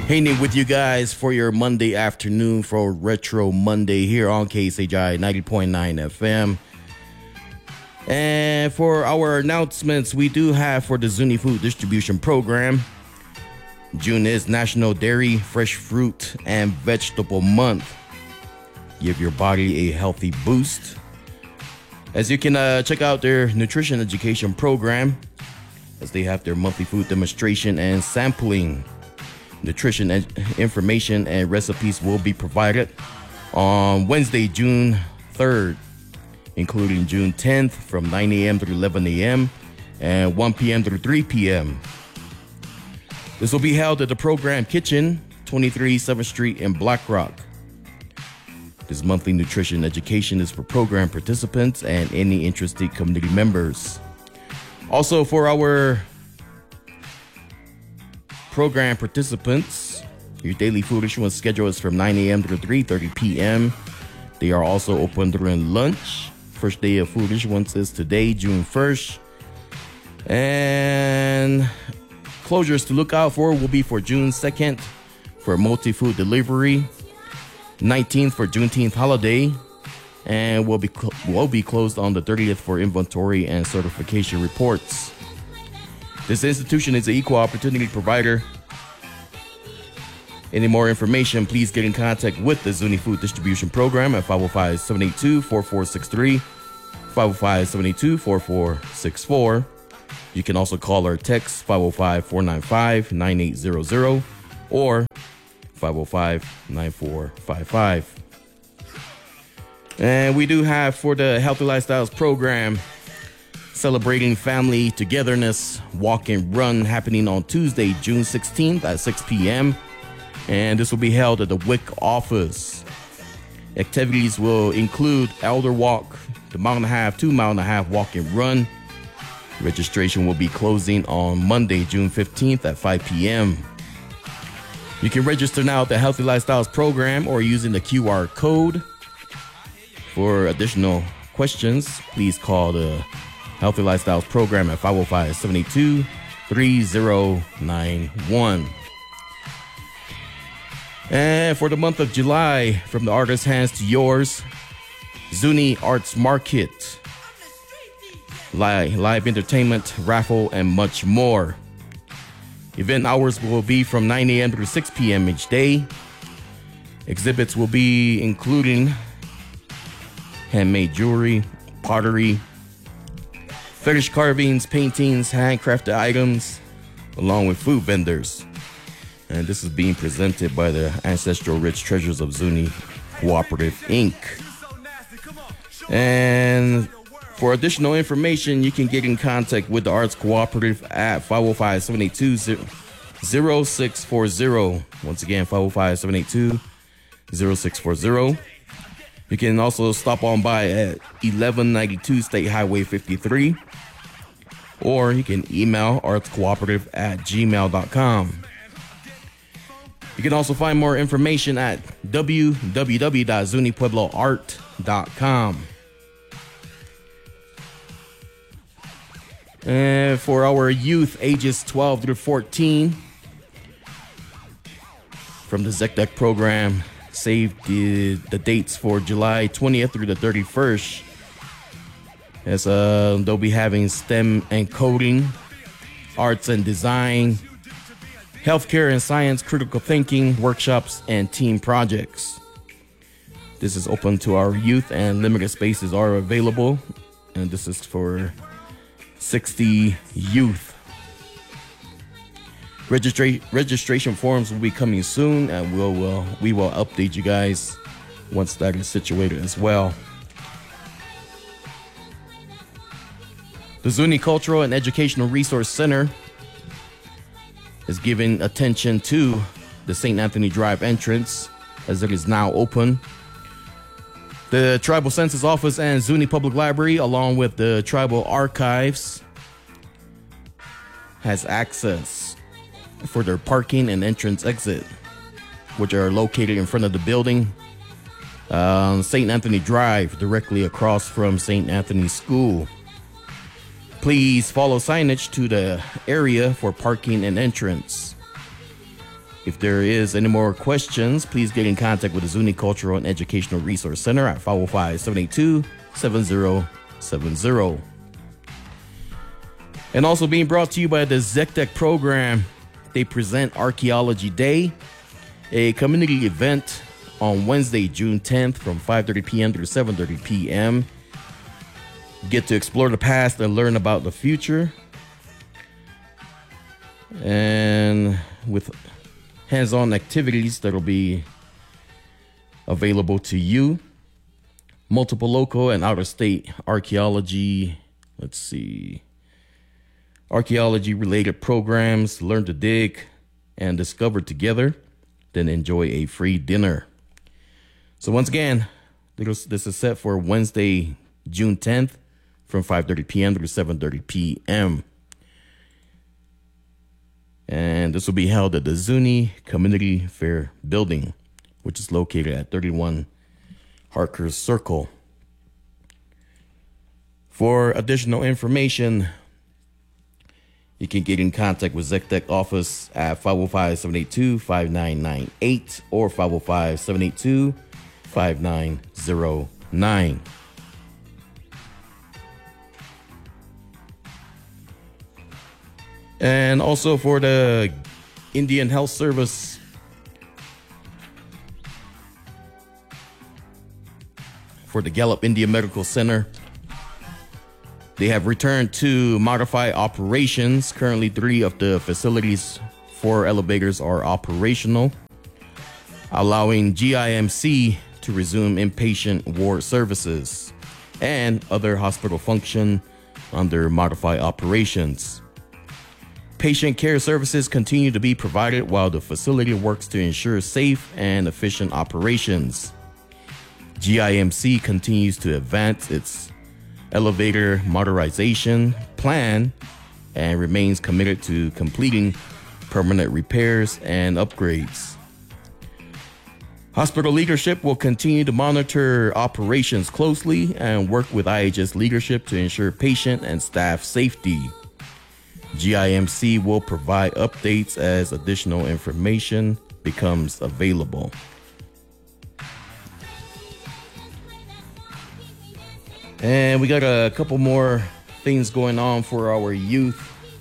Hanging with you guys for your Monday afternoon for Retro Monday here on KSHI 90.9 FM. And for our announcements, we do have for the Zuni Food Distribution Program, June is National Dairy, Fresh Fruit, and Vegetable Month. Give your body a healthy boost. As you can check out their nutrition education program, as they have their monthly food demonstration and sampling. Nutrition information and recipes will be provided on Wednesday, June 3rd, including June 10th from 9 a.m. to 11 a.m. and 1 p.m. to 3 p.m. This will be held at the Program Kitchen, 23 7th Street in Black Rock. This monthly nutrition education is for program participants and any interested community members. Also, for our program participants, your daily food issuance schedule is from 9 a.m. to 3:30 p.m. They are also open during lunch. First day of food issuance is today, June 1st. And closures to look out for will be for June 2nd for multi-food delivery, 19th for Juneteenth holiday, and will be closed on the 30th for inventory and certification reports. This institution is an equal opportunity provider. Any more information, please get in contact with the Zuni Food Distribution Program at 505-782-4463, 505-782-4464. You can also call or text 505-495-9800 or 505-9455. And we do have for the Healthy Lifestyles Program, celebrating family togetherness walk and run happening on Tuesday, June 16th at 6 p.m. And this will be held at the WIC office. Activities will include elder walk, the 2-mile-and-a-half walk and run. Registration will be closing on Monday, June 15th at 5 p.m. You can register now at the Healthy Lifestyles Program or using the QR code. For additional questions, please call the Healthy Lifestyles Program at 505-782-3091. And for the month of July, from the artist's hands to yours, Zuni Arts Market, live entertainment, raffle, and much more. Event hours will be from 9 a.m. to 6 p.m. each day. Exhibits will be including handmade jewelry, pottery, fetish carvings, paintings, handcrafted items, along with food vendors. And this is being presented by the Ancestral Rich Treasures of Zuni Cooperative, Inc. And for additional information, you can get in contact with the Arts Cooperative at 505-782-0640. Once again, 505-782-0640. You can also stop on by at 1192 State Highway 53, or you can email artscooperative@gmail.com. You can also find more information at www.zunipuebloart.com. And for our youth ages 12 through 14, from the ZECDEC program, save the dates for July 20th through the 31st, as they'll be having STEM and coding, arts and design, healthcare and science, critical thinking, workshops, and team projects. This is open to our youth and limited spaces are available. And this is for 60 youth. Registration forms will be coming soon, and we will update you guys once that is situated as well. The Zuni Cultural and Educational Resource Center is giving attention to the St. Anthony Drive entrance, as it is now open. The Tribal Census Office and Zuni Public Library, along with the Tribal Archives, has access for their parking and entrance exit, which are located in front of the building. St. Anthony Drive, directly across from St. Anthony School. Please follow signage to the area for parking and entrance. If there is any more questions, please get in contact with the Zuni Cultural and Educational Resource Center at 505-782-7070. And also being brought to you by the ZECTEC program. They present Archaeology Day, a community event on Wednesday, June 10th from 5:30 p.m. to 7:30 p.m. Get to explore the past and learn about the future. And with hands-on activities that'll be available to you. Multiple local and out-of-state archaeology, archaeology-related programs, learn to dig and discover together, then enjoy a free dinner. So once again, this is set for Wednesday, June 10th from 5:30 p.m. to 7:30 p.m. And this will be held at the Zuni Community Fair Building, which is located at 31 Harker Circle. For additional information, you can get in contact with ZECTEC office at 505-782-5998 or 505-782-5909. And also for the Indian Health Service, for the Gallup Indian Medical Center, they have returned to modify operations. Currently, 3 of the facilities' 4 elevators are operational, allowing GIMC to resume inpatient ward services and other hospital function under modify operations. Patient care services continue to be provided while the facility works to ensure safe and efficient operations. GIMC continues to advance its elevator modernization plan and remains committed to completing permanent repairs and upgrades. Hospital leadership will continue to monitor operations closely and work with IHS leadership to ensure patient and staff safety. GIMC will provide updates as additional information becomes available. And we got a couple more things going on for our youth.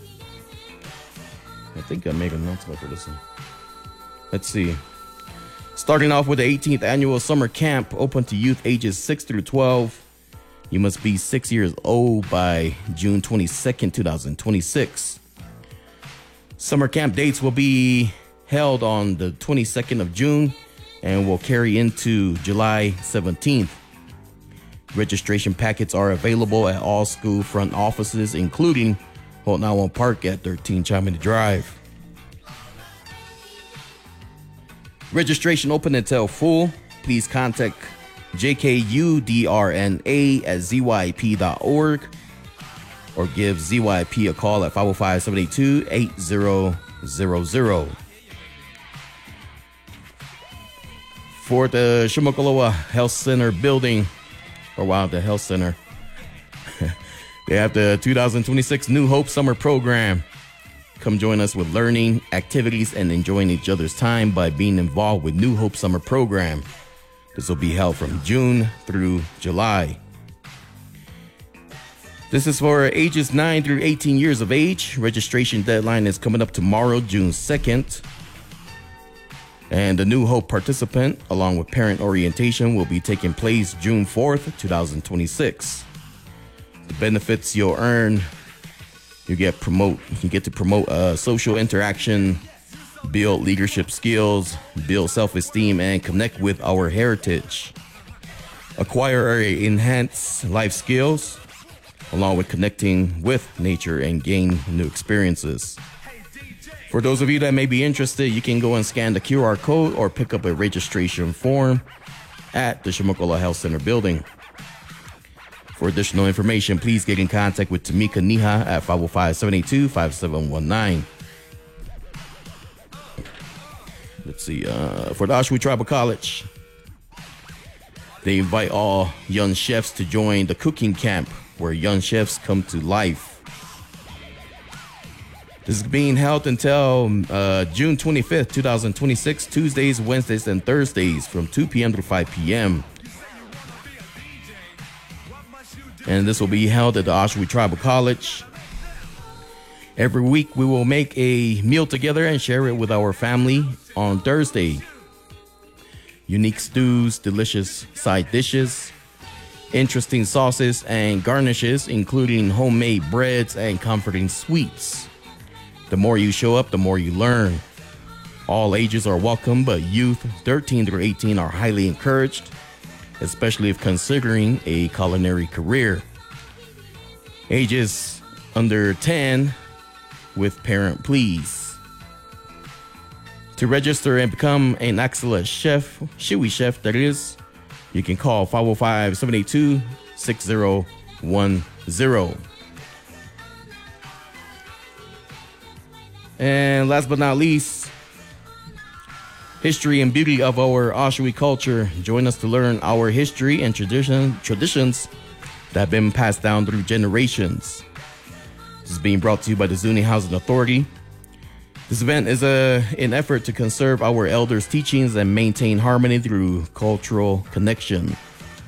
I think I made an announcement for this one. Let's see. Starting off with the 18th annual summer camp open to youth ages 6 through 12. You must be 6 years old by June 22nd, 2026. Summer camp dates will be held on the 22nd of June and will carry into July 17th. Registration packets are available at all school front offices, including Holt Nawan Park at 13 Chamini Drive. Registration open until full. Please contact jkudrna@zyp.org or give ZYP a call at 505-782-8000. For the Shumokoloa Health Center building, the Health Center, they have the 2026 New Hope Summer Program. Come join us with learning, activities, and enjoying each other's time by being involved with New Hope Summer Program. This will be held from June through July. This is for ages 9 through 18 years of age. Registration deadline is coming up tomorrow, June 2nd. And the New Hope participant, along with parent orientation, will be taking place June 4th, 2026. The benefits you'll earn: you get to promote social interaction, build leadership skills, build self-esteem, and connect with our heritage. Acquire or enhance life skills, along with connecting with nature and gain new experiences. For those of you that may be interested, you can go and scan the QR code or pick up a registration form at the Shumokoloa Health Center building. For additional information, please get in contact with Tamika Niha at 505-782-5719. Let's see, for the Oshawa Tribal College, they invite all young chefs to join the cooking camp where young chefs come to life. This is being held until June 25th, 2026, Tuesdays, Wednesdays, and Thursdays from 2 p.m. to 5 p.m. And this will be held at the Oshawa Tribal College. Every week, we will make a meal together and share it with our family on Thursday. Unique stews, delicious side dishes, interesting sauces and garnishes, including homemade breads and comforting sweets. The more you show up, the more you learn. All ages are welcome, but youth 13 through 18 are highly encouraged, especially if considering a culinary career. Ages under 10 with parent please. To register and become an excellent chef, Shiwi chef that is, you can call 505-782-6010. And last but not least, history and beauty of our Oshawa culture. Join us to learn our history and traditions that have been passed down through generations. This is being brought to you by the Zuni Housing Authority. This event is an effort to conserve our elders' teachings and maintain harmony through cultural connection.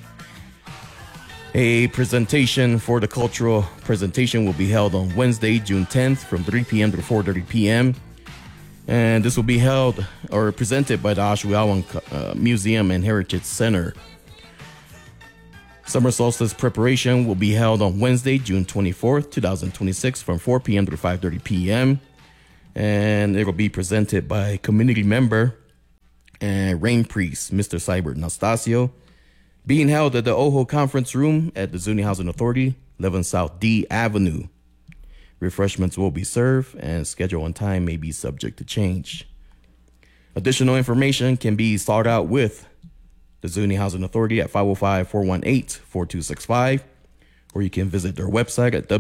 A presentation for the cultural presentation will be held on Wednesday, June 10th from 3 p.m. to 4:30 p.m. And this will be held or presented by the Oshawa Museum and Heritage Center. Summer solstice preparation will be held on Wednesday, June 24th, 2026 from 4 p.m. to 5:30 p.m. And it will be presented by community member and rain priest, Mr. Cybert Nastasio, being held at the Oho Conference Room at the Zuni Housing Authority, 11 South D Avenue. Refreshments will be served and schedule and time may be subject to change. Additional information can be sought out with the Zuni Housing Authority at 505-418-4265, or you can visit their website at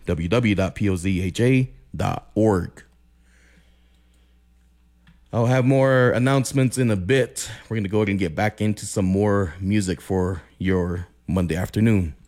www.pozha.org. I'll have more announcements in a bit. We're going to go ahead and get back into some more music for your Monday afternoon.